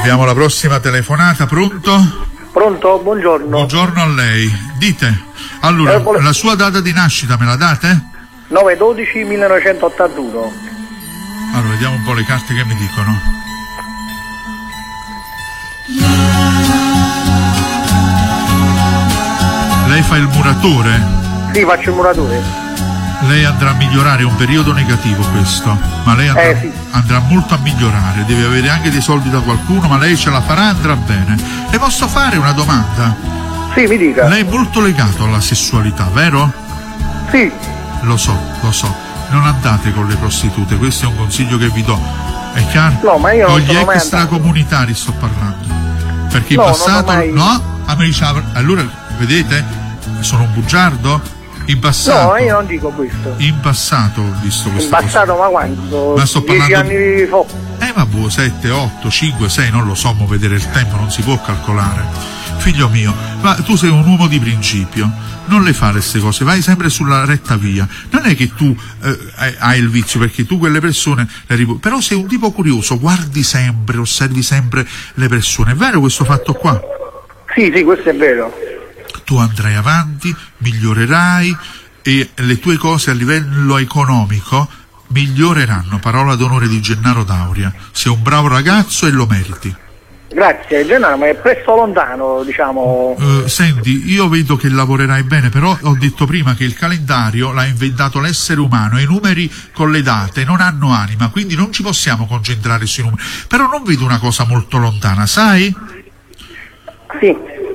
Abbiamo la prossima telefonata, pronto? Pronto, buongiorno. Buongiorno a lei. Dite, allora, la sua data di nascita me la date? 9/12/1981. Allora, vediamo un po' le carte che mi dicono. Lei fa il muratore? Sì, faccio il muratore. Lei andrà a migliorare, è un periodo negativo questo, ma lei andrà, sì. andrà molto a migliorare, deve avere anche dei soldi da qualcuno, ma lei ce la farà, andrà bene. Le posso fare una domanda? Sì, mi dica. Lei è molto legato alla sessualità, vero? Sì. Lo so. Non andate con le prostitute, questo è un consiglio che vi do. È chiaro? No, ma io non con gli sono mai extracomunitari sto parlando. Perché in No, passato. non ho mai- No? A me diceva. Allora, vedete? Sono un bugiardo? In passato. No, io non dico questo. In passato ho visto In questa cosa. passato, ma quando? Ma sto 10 parlando anni fa. Vabbè, 7, 8, 5, 6, non lo so, mo vedere il tempo non si può calcolare. Figlio mio, ma tu sei un uomo di principio, non le fare queste cose, vai sempre sulla retta via. Non è che tu hai il vizio, perché tu quelle persone però sei un tipo curioso, guardi sempre, osservi sempre le persone. È vero questo fatto qua? Sì, questo è vero. Tu andrai avanti, migliorerai e le tue cose a livello economico miglioreranno, parola d'onore di Gennaro Dauria. Sei un bravo ragazzo e lo meriti. Grazie, Gennaro, ma è presto lontano, diciamo. Senti, io vedo che lavorerai bene, però ho detto prima che il calendario l'ha inventato l'essere umano e i numeri con le date non hanno anima, quindi non ci possiamo concentrare sui numeri. Però non vedo una cosa molto lontana, sai? Sì.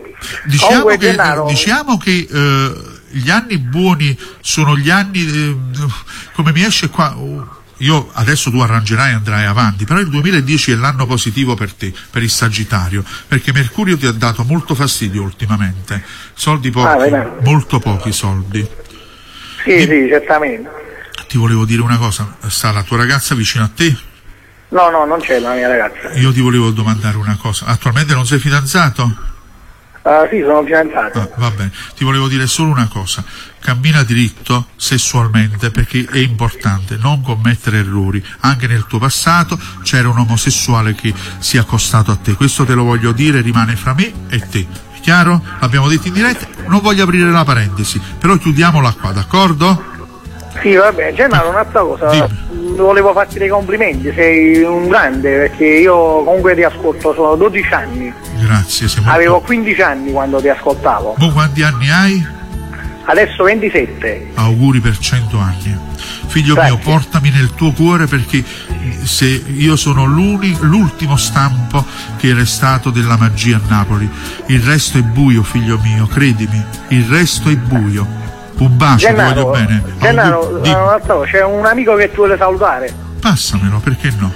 Diciamo che gli anni buoni sono gli anni, come mi esce qua, io adesso tu arrangerai e andrai avanti, però il 2010 è l'anno positivo per te, per il Sagittario, perché Mercurio ti ha dato molto fastidio ultimamente, soldi pochi, molto pochi soldi. Sì, certamente. Ti volevo dire una cosa, sta la tua ragazza vicino a te? No, non c'è la mia ragazza. Io ti volevo domandare una cosa, attualmente non sei fidanzato? Sì, sono fidanzato. Va bene, ti volevo dire solo una cosa, cammina diritto sessualmente, perché è importante non commettere errori. Anche nel tuo passato c'era un omosessuale che si è accostato a te, questo te lo voglio dire, rimane fra me e te, è chiaro? L'abbiamo detto in diretta, non voglio aprire la parentesi, però chiudiamola qua, d'accordo? Sì, vabbè, Gennaro, un'altra cosa. Dimmi. Volevo farti dei complimenti, sei un grande, perché io comunque ti ascolto, sono 12 anni. Grazie, sei molto... Avevo 15 anni quando ti ascoltavo. Tu quanti anni hai? Adesso 27. Auguri per 100 anni. Figlio mio, portami nel tuo cuore, perché se io sono l'ultimo stampo che è restato della magia a Napoli. Il resto è buio, figlio mio, credimi, il resto è buio. Un bacio, Gennaro, ti voglio bene. Gennaro, c'è un amico che ti vuole salutare. Passamelo, perché no?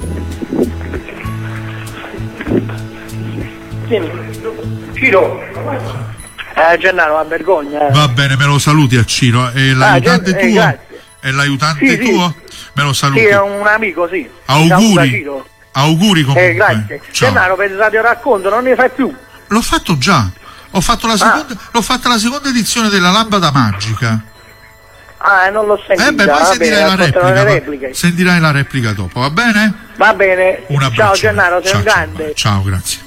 Ciro. Gennaro, va vergogna. Va bene, me lo saluti a Ciro. È l'aiutante tuo? Grazie. È l'aiutante tuo? Me lo saluti. Sì, è un amico, sì. Auguri. Auguri comunque. Grazie. Ciao. Gennaro, per il radio racconto non ne fai più. L'ho fatto già. L'ho fatta la seconda edizione della lampada magica. Non l'ho sentita. Poi sentirai la replica dopo, va bene? Va bene. Un abbraccio. Ciao Gennaro, sei un grande. Ciao, grazie.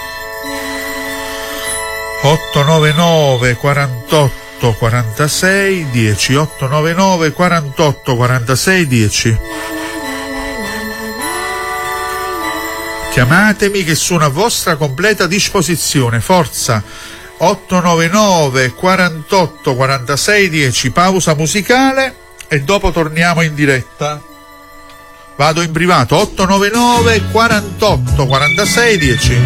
899 48 46 10 899 48 46 10. Chiamatemi che sono a vostra completa disposizione, forza. 899 48 46 10, pausa musicale e dopo torniamo in diretta. Vado in privato. 899 48 46 10.